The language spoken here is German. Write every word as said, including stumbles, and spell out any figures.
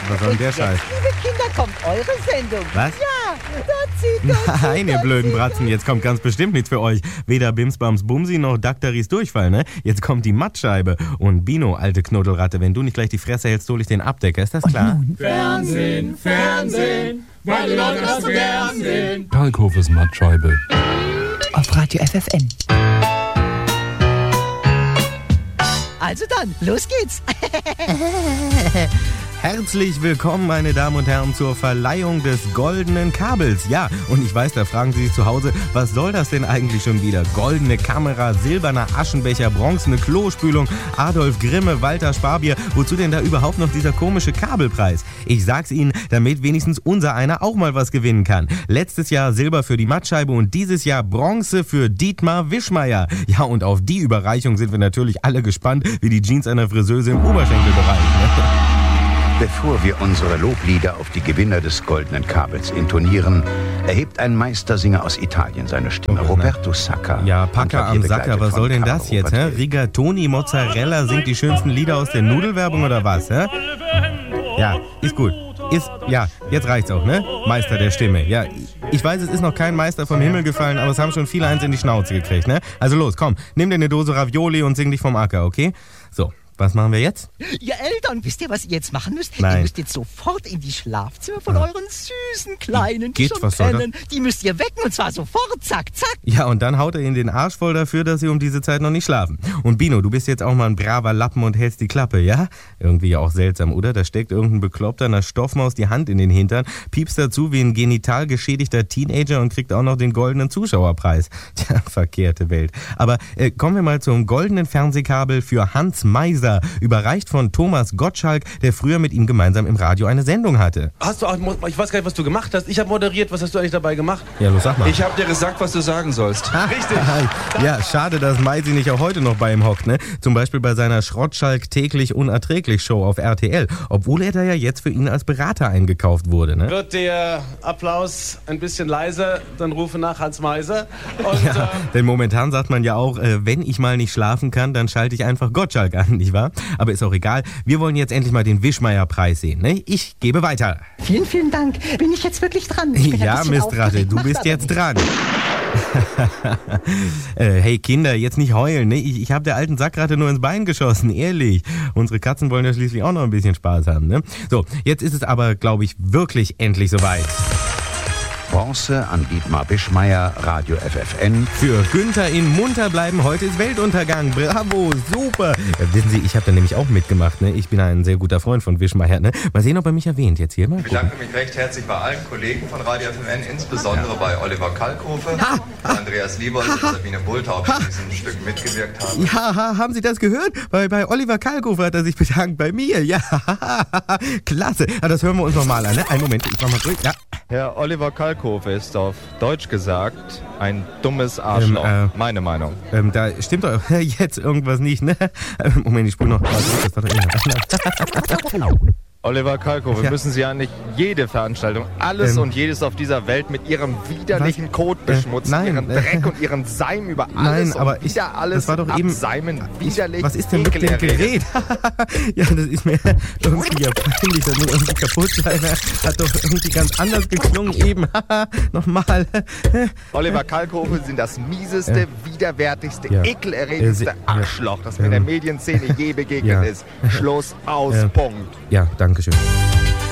was soll denn der Und Scheiß? jetzt, liebe Kinder, kommt eure Sendung. Was? Ja, Dotzi, Dotzi, Nein, ihr Dotzi, blöden Dotzi. Bratzen, jetzt kommt ganz bestimmt nichts für euch. Weder Bimsbams Bumsi noch Daktaris Durchfall, ne? Jetzt kommt die Mattscheibe. Und Bino, alte Knuddelratte, wenn du nicht gleich die Fresse hältst, hol ich den Abdecker, ist das klar? Fernsehen, Fernsehen, weil die Leute das so gern sehen. Kalkhofes Mattscheibe. Auf Radio F F N. Also dann, los geht's. Herzlich willkommen, meine Damen und Herren, zur Verleihung des Goldenen Kabels. Ja, und ich weiß, da fragen Sie sich zu Hause, was soll das denn eigentlich schon wieder? Goldene Kamera, silberner Aschenbecher, bronzene Klospülung, Adolf Grimme, Walter Sparbier. Wozu denn da überhaupt noch dieser komische Kabelpreis? Ich sag's Ihnen, damit wenigstens unser einer auch mal was gewinnen kann. Letztes Jahr Silber für die Mattscheibe und dieses Jahr Bronze für Dietmar Wischmeier. Ja, und auf die Überreichung sind wir natürlich alle gespannt, wie die Jeans einer Friseuse im Oberschenkelbereich. Ne? Bevor wir unsere Loblieder auf die Gewinner des Goldenen Kabels intonieren, erhebt ein Meistersinger aus Italien seine Stimme, Roberto Sacca. Ja, Packer am Sacker, was soll denn das jetzt, hä? Rigatoni, Mozzarella singt die schönsten Lieder aus der Nudelwerbung oder was, hä? Ja, ist gut. Ist, ja, jetzt reicht's auch, ne? Meister der Stimme. Ja, ich weiß, es ist noch kein Meister vom Himmel gefallen, aber es haben schon viele eins in die Schnauze gekriegt, ne? Also los, komm, nimm dir eine Dose Ravioli und sing dich vom Acker, okay? So. Was machen wir jetzt? Ihr Eltern, wisst ihr, was ihr jetzt machen müsst? Nein. Ihr müsst jetzt sofort in die Schlafzimmer von Ja. euren süßen Kleinen, die Geht, schon was soll pennen. Die müsst ihr wecken und zwar sofort, zack, zack. Ja, und dann haut er ihnen den Arsch voll dafür, dass sie um diese Zeit noch nicht schlafen. Und Bino, du bist jetzt auch mal ein braver Lappen und hältst die Klappe, ja? Irgendwie ja auch seltsam, oder? Da steckt irgendein Bekloppter einer Stoffmaus die Hand in den Hintern, piepst dazu wie ein genital geschädigter Teenager und kriegt auch noch den goldenen Zuschauerpreis. Tja, verkehrte Welt. Aber äh, kommen wir mal zum goldenen Fernsehkabel für Hans Meiser, überreicht von Thomas Gottschalk, der früher mit ihm gemeinsam im Radio eine Sendung hatte. Hast du auch, ich weiß gar nicht, was du gemacht hast. Ich habe moderiert. Was hast du eigentlich dabei gemacht? Ja, los, sag mal. Ich habe dir gesagt, was du sagen sollst. Richtig. Ja, schade, dass Meisi nicht auch heute noch bei ihm hockt, ne? Zum Beispiel bei seiner Schrottschalk täglich unerträglich Show auf R T L, obwohl er da ja jetzt für ihn als Berater eingekauft wurde, ne? Wird der Applaus ein bisschen leiser, dann rufe nach Hans Meiser. Und, Ja, äh, denn momentan sagt man ja auch, äh, wenn ich mal nicht schlafen kann, dann schalte ich einfach Gottschalk an, nicht wahr? Aber ist auch egal. Wir wollen jetzt endlich mal den Wischmeier-Preis sehen, ne? Ich gebe weiter. Vielen, vielen Dank. Bin ich jetzt wirklich dran? Ich bin ein Ja, bisschen Mistratte, aufgeregt. du Macht bist aber jetzt nichts. dran. äh, hey Kinder, jetzt nicht heulen, ne? Ich, ich habe der alten Sackratte nur ins Bein geschossen, ehrlich. Unsere Katzen wollen ja schließlich auch noch ein bisschen Spaß haben, ne? So, jetzt ist es aber, glaube ich, wirklich endlich soweit. Bronze an Dietmar Wischmeier, Radio F F N. Für Günther in Munter bleiben, heute ist Weltuntergang. Bravo, super. Ja, wissen Sie, ich habe da nämlich auch mitgemacht, ne? Ich bin ein sehr guter Freund von Wischmeier, ne? Mal sehen, ob er mich erwähnt jetzt hier mal. Ich bedanke mich recht herzlich bei allen Kollegen von Radio F F N, insbesondere bei Oliver Kalkofe, Andreas Liebold und Sabine Bulthaupt, die in diesem Stück mitgewirkt haben. Ja, ha, haben Sie das gehört? Bei, bei Oliver Kalkofer hat er sich bedankt, bei mir. Ja, klasse. Ja, das hören wir uns nochmal an, ne? Einen Moment, ich mach mal zurück. Ja. Herr Oliver Kalkofe ist auf Deutsch gesagt ein dummes Arschloch. Ähm, äh, Meine Meinung. Ähm, da stimmt doch jetzt irgendwas nicht, ne? Moment, ich spule noch. Das war doch Oliver Kalkofe, Ja. müssen Sie ja nicht jede Veranstaltung, alles Ähm, und jedes auf dieser Welt mit Ihrem widerlichen was? Code beschmutzen, Äh, nein, Ihren äh, Dreck und Ihren Seim über Nein, alles aber und ich- wieder alles das war doch eben- abseimen, widerlich, Was ist denn mit dem ekelerregend. Gerät? Ja, das ist mir irgendwie ja peinlich, das muss irgendwie kaputt sein. Hat doch irgendwie ganz anders geklungen eben. Nochmal. Oliver Kalkofe sind das mieseste, widerwärtigste, Ja. ekelerregendste Äh, Sie- Arschloch, das mir in der Ähm, Medienszene je begegnet ja. ist. Schluss, aus, Äh, Punkt. Ja, danke schön.